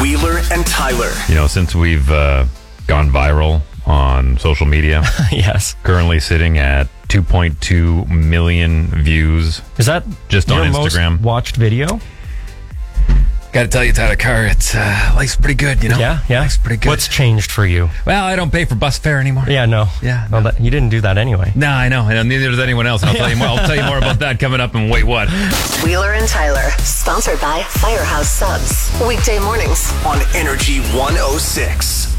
Wheeler and Tyler. You know, since we've gone viral on social media, Yes. currently sitting at 2.2 million views. Is that just on Instagram? Most watched video? Got to tell you, Tyler Carr, it's life's pretty good, you know? Yeah. Life's pretty good. What's changed for you? Well, I don't pay for bus fare anymore. Yeah, no. Yeah, Well, you didn't do that anyway. No, I know. Neither does anyone else. And I'll tell you more. I'll tell you more about that coming up in Wait What? Wheeler and Tyler, sponsored by Firehouse Subs. Weekday mornings On Energy 106.